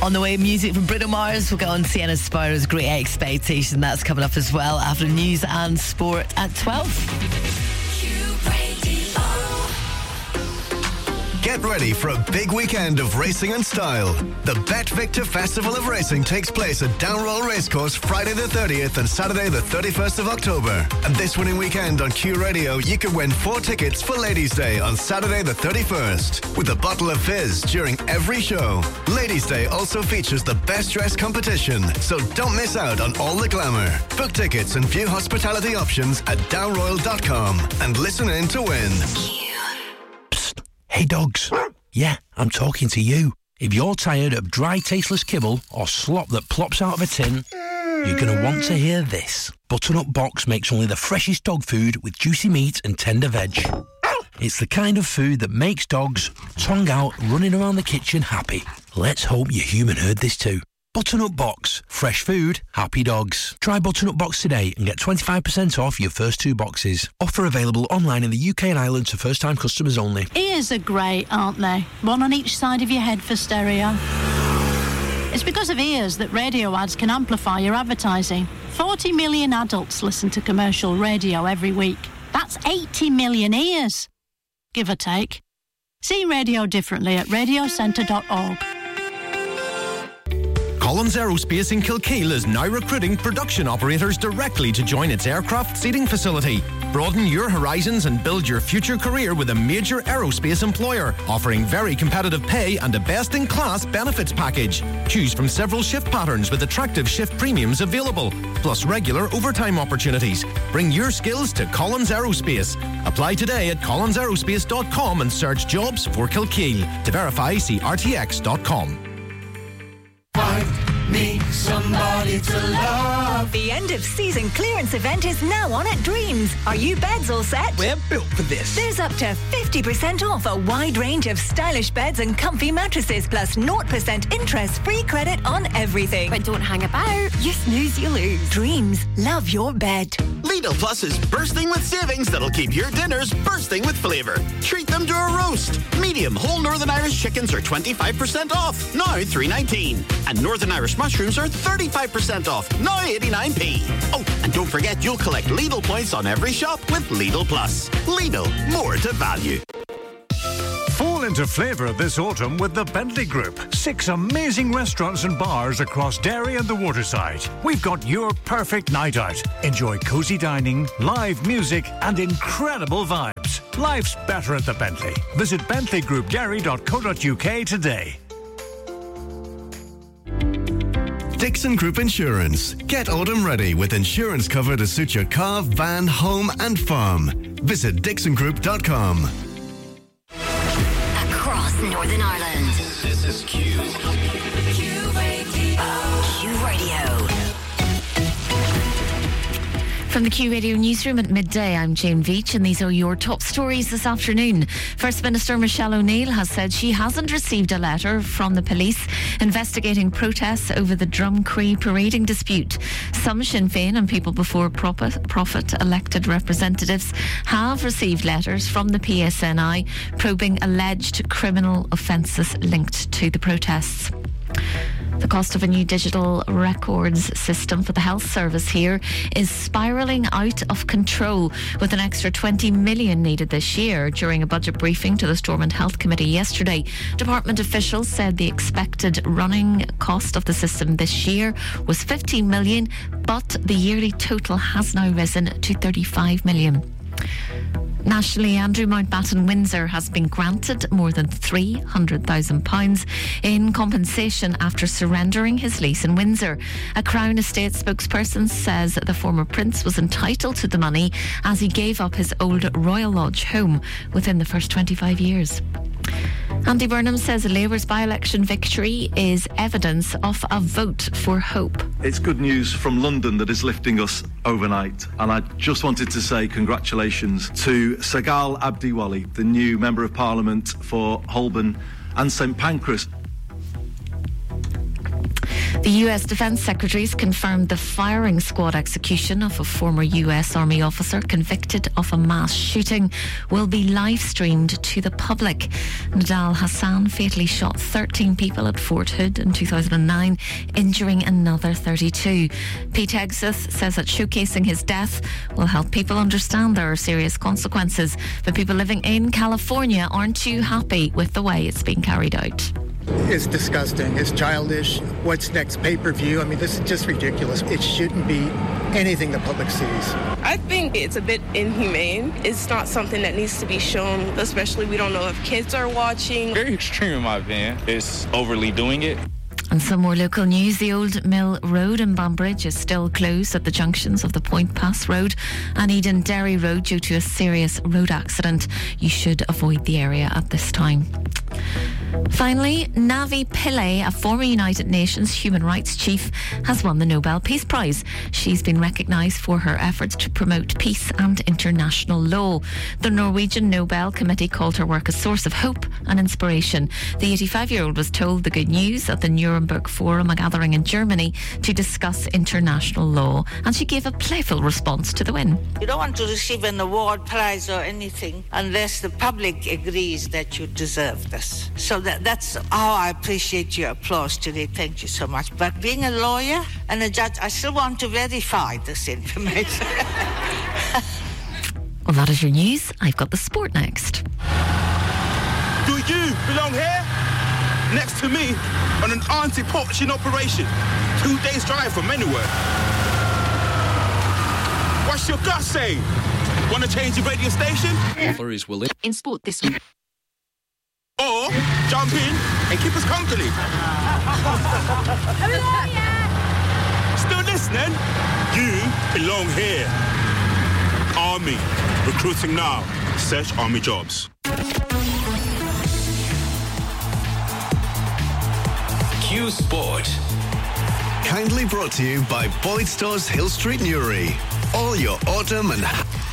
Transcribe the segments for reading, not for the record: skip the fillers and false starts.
On the way, music from Bruno Mars. We'll go on Sienna Spiro's Great Expectation. That's coming up as well after news and sport at 12. Get ready for a big weekend of racing and style. The Bet Victor Festival of Racing takes place at Downroll Racecourse Friday the 30th and Saturday the 31st of October. And this winning weekend on Q Radio, you can win 4 tickets for Ladies' Day on Saturday the 31st with a bottle of fizz during every show. Ladies' Day also features the best dress competition, so don't miss out on all the glamour. Book tickets and view hospitality options at downroyal.com and listen in to win. Hey dogs, yeah, I'm talking to you. If you're tired of dry, tasteless kibble or slop that plops out of a tin, you're going to want to hear this. Butternut Box makes only the freshest dog food with juicy meat and tender veg. It's the kind of food that makes dogs, tongue out, running around the kitchen happy. Let's hope your human heard this too. Butternut Box. Fresh food, happy dogs. Try Butternut Box today and get 25% off your first 2 boxes. Offer available online in the UK and Ireland to first-time customers only. Ears are great, aren't they? One on each side of your head for stereo. It's because of ears that radio ads can amplify your advertising. 40 million adults listen to commercial radio every week. That's 80 million ears, give or take. See radio differently at radiocentre.org. Collins Aerospace in Kilkeel is now recruiting production operators directly to join its aircraft seating facility. Broaden your horizons and build your future career with a major aerospace employer, offering very competitive pay and a best-in-class benefits package. Choose from several shift patterns with attractive shift premiums available, plus regular overtime opportunities. Bring your skills to Collins Aerospace. Apply today at collinsaerospace.com and search jobs for Kilkeel. To verify, see rtx.com. Find me somebody to love. The end of season clearance event is now on at Dreams. Are you beds all set? We're built for this. There's up to 50% off a wide range of stylish beds and comfy mattresses, plus 0% interest-free credit on everything. But don't hang about. You snooze, you lose. Dreams. Love your bed. Lidl Plus is bursting with savings that'll keep your dinners bursting with flavour. Treat them to a roast. Medium whole Northern Irish chickens are 25% off, now $3.19. And Northern Irish mushrooms are 35% off, now 89p. Oh, and don't forget you'll collect Lidl points on every shop with Lidl Plus. Lidl, more to value. Fall into flavour this autumn with the Bentley Group. 6 amazing restaurants and bars across Derry and the Waterside. We've got your perfect night out. Enjoy cosy dining, live music and incredible vibes. Life's better at the Bentley. Visit bentleygroupderry.co.uk today. Dixon Group Insurance. Get autumn ready with insurance cover to suit your car, van, home and farm. Visit dixongroup.com. Across Northern Ireland. This is Q. Q Radio. Q Radio. From the Q Radio newsroom at midday, I'm Jane Veach, and these are your top stories this afternoon. First Minister Michelle O'Neill has said she hasn't received a letter from the police investigating protests over the Drumcree parading dispute. Some Sinn Féin and People Before Profit elected representatives have received letters from the PSNI probing alleged criminal offences linked to the protests. The cost of a new digital records system for the health service here is spiralling out of control, with an extra 20 million needed this year. During a budget briefing to the Stormont Health Committee yesterday, department officials said the expected running cost of the system this year was 15 million, but the yearly total has now risen to 35 million. Nationally, Andrew Mountbatten Windsor has been granted more than £300,000 in compensation after surrendering his lease in Windsor. A Crown Estate spokesperson says the former prince was entitled to the money as he gave up his old Royal Lodge home within the first 25 years. Andy Burnham says Labour's by-election victory is evidence of a vote for hope. It's good news from London that is lifting us overnight, and I just wanted to say congratulations to Sagal Abdiwali, the new Member of Parliament for Holborn and St Pancras. The US Defense Secretary's confirmed the firing squad execution of a former US Army officer convicted of a mass shooting will be live streamed to the public. Nidal Hassan fatally shot 13 people at Fort Hood in 2009, injuring another 32. Pete Hegseth says that showcasing his death will help people understand there are serious consequences, but people living in California aren't too happy with the way it's being carried out. It's disgusting. It's childish. What's next? Pay-per-view? I mean, this is just ridiculous. It shouldn't be anything the public sees. I think it's a bit inhumane. It's not something that needs to be shown, especially we don't know if kids are watching. Very extreme in my opinion. It's overly doing it. And some more local news. The Old Mill Road in Banbridge is still closed at the junctions of the Point Pass Road and Eden Derry Road due to a serious road accident. You should avoid the area at this time. Finally, Navi Pillay, a former United Nations human rights chief, has won the Nobel Peace Prize. She's been recognised for her efforts to promote peace and international law. The Norwegian Nobel Committee called her work a source of hope and inspiration. The 85-year-old was told the good news at the Nuremberg Forum, a gathering in Germany, to discuss international law, and she gave a playful response to the win. You don't want to receive an award, prize or anything unless the public agrees that you deserve this. So that's how I appreciate your applause today. Thank you so much. But being a lawyer and a judge, I still want to verify this information. Well, that is your news. I've got the sport next. Do you belong here? Next to me on an anti-poaching operation. 2 days drive from anywhere. What's your gut say? Want to change the radio station? Flurries will in sport this week. Or jump in and keep us company. Still listening? You belong here. Army. Recruiting now. Search Army jobs. Q Sport. Kindly brought to you by Boyd Stores Hill Street Newry. All your autumn and...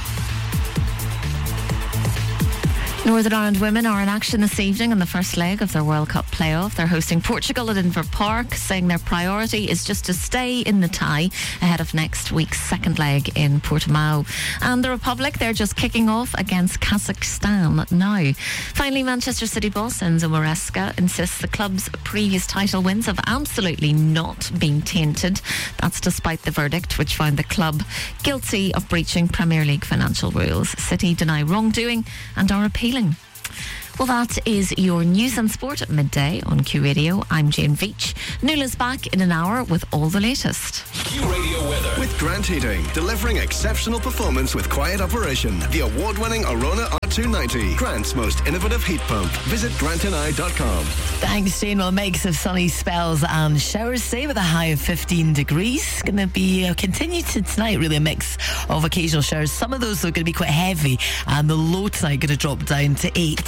Northern Ireland women are in action this evening in the first leg of their World Cup playoff. They're hosting Portugal at Inver Park, saying their priority is just to stay in the tie ahead of next week's second leg in Portimao. And the Republic, they're just kicking off against Kazakhstan now. Finally, Manchester City boss Enzo Maresca insists the club's previous title wins have absolutely not been tainted. That's despite the verdict, which found the club guilty of breaching Premier League financial rules. City deny wrongdoing and are appealing. Well, that is your news and sport at midday on Q Radio. I'm Jane Veach. Nuala's back in an hour with all the latest. Q Radio weather. With Grant Heating, delivering exceptional performance with quiet operation. The award-winning Arona R290, Grant's most innovative heat pump. Visit grantandI.com. Thanks, Jane. Well, a mix of sunny spells and showers today with a high of 15 degrees. Going to be continued to tonight, really a mix of occasional showers. Some of those are going to be quite heavy, and the low tonight going to drop down to 8.